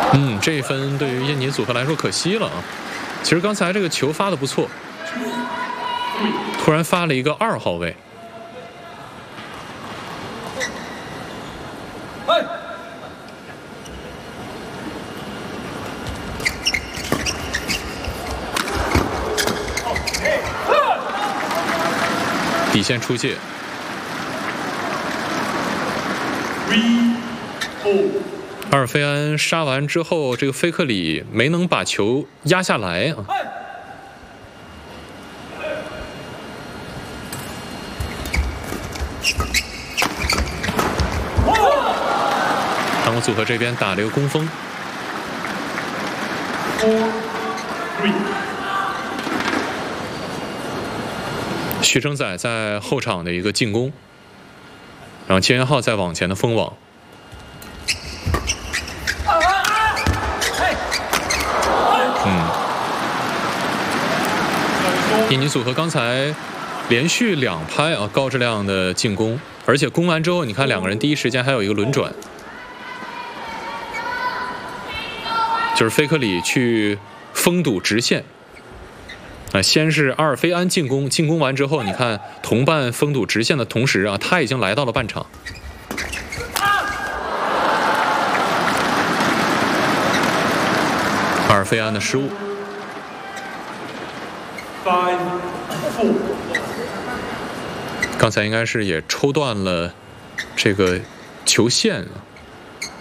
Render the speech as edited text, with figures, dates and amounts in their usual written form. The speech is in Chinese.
这一分对于印尼组合来说可惜了啊。其实刚才这个球发的不错，突然发了一个2号位。底线出界。阿尔菲安杀完之后，这个菲克里没能把球压下来啊。韩国组合这边打了一个攻锋。徐峥仔在后场的一个进攻，然后金元浩在往前的封网。印尼组合刚才连续2拍啊，高质量的进攻，而且攻完之后，你看两个人第一时间还有一个轮转，就是菲克里去封堵直线。先是阿尔菲安进攻，进攻完之后，你看同伴封堵直线的同时啊，他已经来到了半场。阿尔菲安的失误。刚才应该是也抽断了这个球线啊。